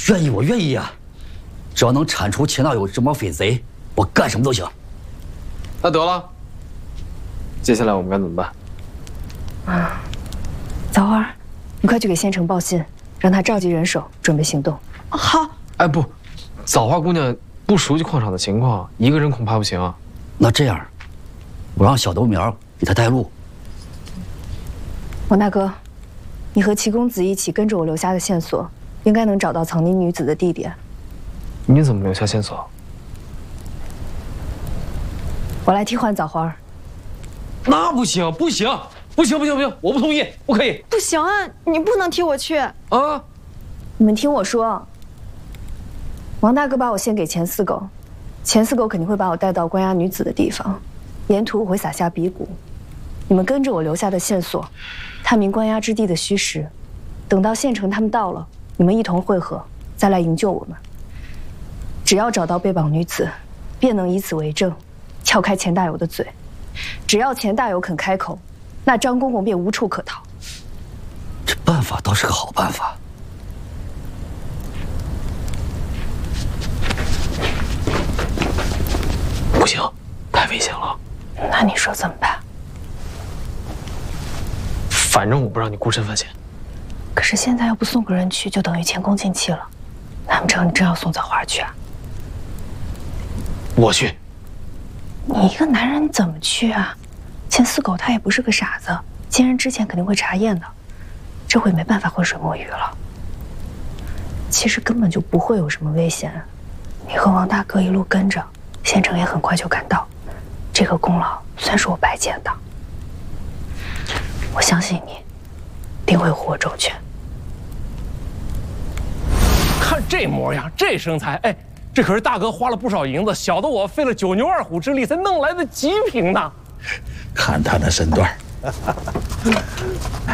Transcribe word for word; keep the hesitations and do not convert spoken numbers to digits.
愿意，我愿意呀！只要能铲除钱大有这帮匪贼，我干什么都行。 那得了，接下来我们该怎么办？ 啊，枣花，你快去给县城报信，让他召集人手，准备行动。 好。 哎不，枣花姑娘不熟悉矿场的情况，一个人恐怕不行啊。 那这样，我让小豆苗给他带路。 王大哥，你和齐公子一起跟着我留下的线索，应该能找到藏匿女子的地点。 你怎么留下线索？ 我来替换枣花。 那不行，不行，不行，不行，不行，我不同意，不可以。 不行啊，你不能替我去啊！ 你们听我说，王大哥把我献给钱四狗，钱四狗肯定会把我带到关押女子的地方，沿途我会撒下鼻骨。你们跟着我留下的线索，探明关押之地的虚实，等到县城他们到了，你们一同会合，再来营救我们。只要找到被绑女子，便能以此为证，撬开钱大有的嘴。只要钱大有肯开口，那张公公便无处可逃。 这办法倒是个好办法。 不行，太危险了。 那你说怎么办？ 反正我不让你孤身犯险。 可是现在要不送个人去，就等于前功尽弃了。难不成你真要送枣花去啊？ 我去。 你一个男人，你怎么去啊？钱四狗他也不是个傻子，见人之前肯定会查验的，这回没办法浑水摸鱼了。其实根本就不会有什么危险，你和王大哥一路跟着，县城也很快就赶到，这个功劳算是我白捡的。我相信你，定会护我周全。 看这模样，这身材，哎，这可是大哥花了不少银子，小的我费了九牛二虎之力才弄来的极品呢。 看他那身段，哎，